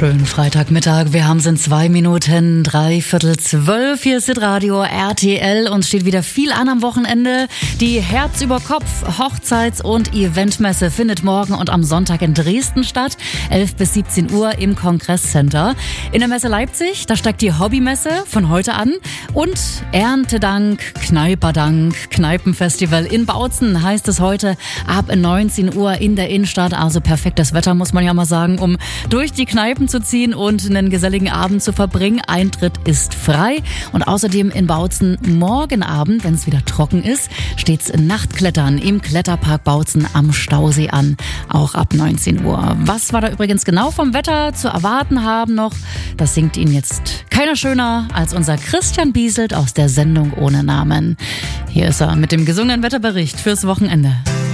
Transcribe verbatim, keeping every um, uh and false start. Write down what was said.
Schönen Freitagmittag. Wir haben es in zwei Minuten, drei Viertel zwölf. Hier ist Radio R T L und steht wieder viel an am Wochenende. Die Herz über Kopf Hochzeits- und Eventmesse findet morgen und am Sonntag in Dresden statt. elf bis siebzehn Uhr im Kongresscenter. In der Messe Leipzig, da steigt die Hobbymesse von heute an. Und Erntedank, Kneiperdank, Kneipenfestival in Bautzen heißt es heute ab neunzehn Uhr in der Innenstadt. Also perfektes Wetter, muss man ja mal sagen, um durch die Kneipen zu ziehen und einen geselligen Abend zu verbringen. Eintritt ist frei. Und außerdem in Bautzen morgen Abend, wenn es wieder trocken ist, steht's Nachtklettern im Kletterpark Bautzen am Stausee an. Auch ab neunzehn Uhr. Was wir da übrigens genau vom Wetter zu erwarten haben noch, das singt Ihnen jetzt keiner schöner als unser Christian Bieselt aus der Sendung ohne Namen. Hier ist er mit dem gesungenen Wetterbericht fürs Wochenende.